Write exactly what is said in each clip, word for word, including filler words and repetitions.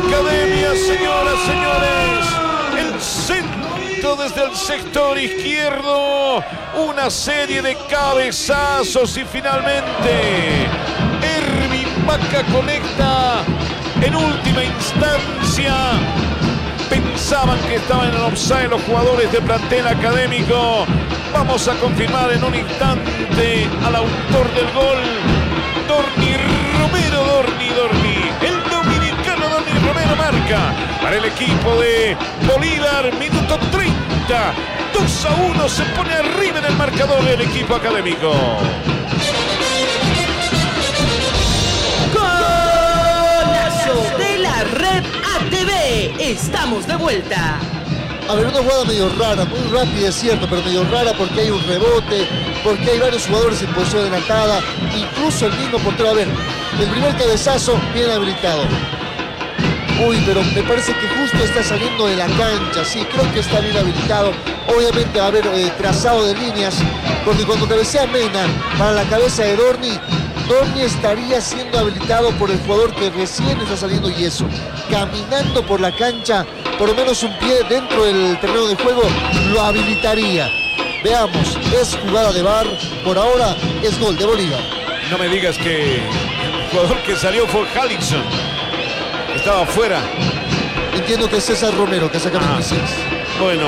Academia, señoras, señores. El centro desde el sector izquierdo. Una serie de cabezazos y finalmente Ervin Vaca conecta en última instancia. Pensaban que estaban en offside los jugadores de plantel académico. Vamos a confirmar en un instante al autor del gol, Dorni Romero, Dorni, Dorni. El dominicano Dorni Romero marca para el equipo de Bolívar, minuto treinta. dos a uno se pone arriba en el marcador del equipo académico. Golazo de la Red A T V. Estamos de vuelta. A ver, una jugada medio rara, muy rápida es cierto, pero medio rara porque hay un rebote, porque hay varios jugadores en posición adelantada, incluso el mismo portero. A ver, el primer cabezazo bien habilitado. Uy, pero me parece que justo está saliendo de la cancha, sí, creo que está bien habilitado. Obviamente va a haber eh, trazado de líneas, porque cuando cabecea Mena para la cabeza de Dorni, Dorni estaría siendo habilitado por el jugador que recién está saliendo y eso, caminando por la cancha, por lo menos un pie dentro del terreno de juego, lo habilitaría. Veamos, es jugada de V A R, por ahora es gol de Bolívar. No me digas que el jugador que salió fue Hallixon. Estaba afuera. Entiendo que es César Romero, que saca Ah, veintiséis. bueno.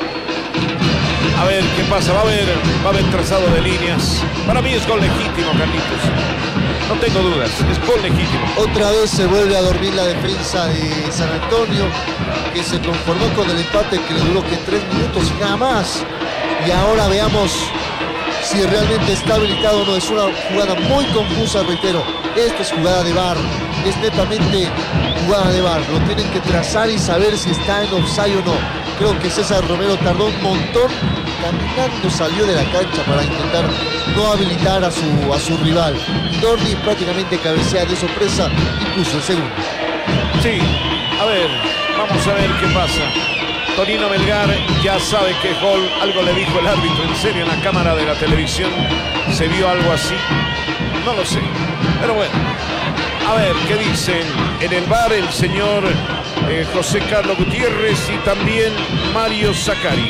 A ver qué pasa. Va a haber, va a haber trazado de líneas. Para mí es gol legítimo, Carlitos. No tengo dudas. Es gol legítimo. Otra vez se vuelve a dormir la defensa de San Antonio, que se conformó con el empate que le duró que tres minutos y nada más. Y ahora veamos si realmente está habilitado o no. Es una jugada muy confusa, reitero. Esto es jugada de V A R. Es netamente jugada de V A R. Lo tienen que trazar y saber si está en offside o no. Creo que César Romero tardó un montón. Caminando salió de la cancha para intentar no habilitar a su, a su rival. Y Dorni prácticamente cabecea de sorpresa y puso el segundo. Sí, a ver, vamos a ver qué pasa. Tonino Melgar ya sabe que es gol. Algo le dijo el árbitro, en serio, en la cámara de la televisión. ¿Se vio algo así? No lo sé, pero bueno. A ver, ¿qué dicen en el V A R el señor eh, José Carlos Gutiérrez y también Mario Zacari?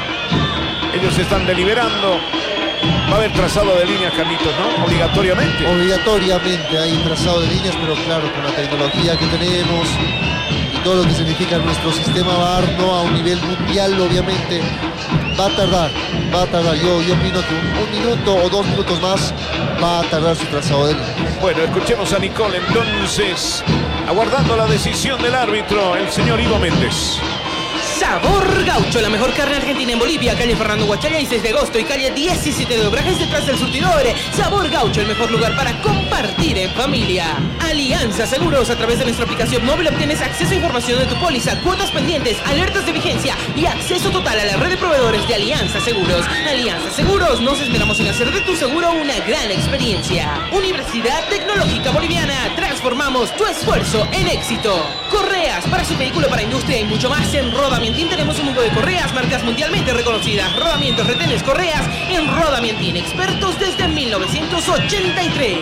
Ellos están deliberando. Va a haber trazado de líneas, Carlitos, ¿no? Obligatoriamente. Obligatoriamente hay trazado de líneas, pero claro, con la tecnología que tenemos y todo lo que significa nuestro sistema V A R, no a un nivel mundial, obviamente, va a tardar, va a tardar. Yo, yo opino que un, un minuto o dos minutos más va a tardar su trazado de líneas. Bueno, escuchemos a Nicole entonces, aguardando la decisión del árbitro, el señor Ivo Méndez. Sabor Gaucho, la mejor carne argentina en Bolivia, calle Fernando Guachalla y seis de agosto y calle diecisiete de Obrajes detrás del surtidor. Sabor Gaucho, el mejor lugar para compartir en familia. Alianza Seguros, a través de nuestra aplicación móvil obtienes acceso a información de tu póliza, cuotas pendientes, alertas de vigencia y acceso total a la red de proveedores de Alianza Seguros. Alianza Seguros, nos esperamos en hacer de tu seguro una gran experiencia. Universidad Tecnológica Boliviana, transformamos tu esfuerzo en éxito. Correas para su vehículo, para industria y mucho más en Rodamientín. Tenemos un mundo de correas, marcas mundialmente reconocidas. Rodamientos, retenes, correas en Rodamientín, expertos desde mil novecientos ochenta y tres.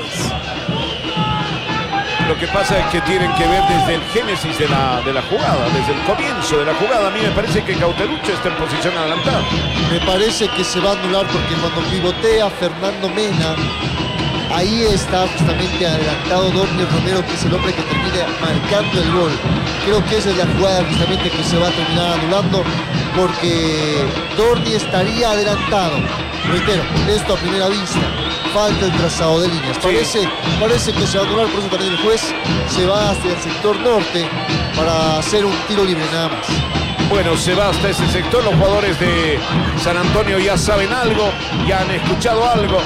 Lo que pasa es que tienen que ver desde el génesis de la, de la jugada, desde el comienzo de la jugada. A mí me parece que Cauterucho está en posición adelantada. Me parece que se va a anular porque cuando pivotea Fernando Mena, ahí está justamente adelantado Dorni Romero, que es el hombre que termina marcando el gol. Creo que esa es la jugada justamente que se va a terminar anulando, porque Dorni estaría adelantado. Reitero, esto a primera vista, falta el trazado de líneas. Parece, sí. parece que se va a anular, por eso también el juez se va hacia el sector norte para hacer un tiro libre nada más. Bueno, se va hasta ese sector. Los jugadores de San Antonio ya saben algo, ya han escuchado algo.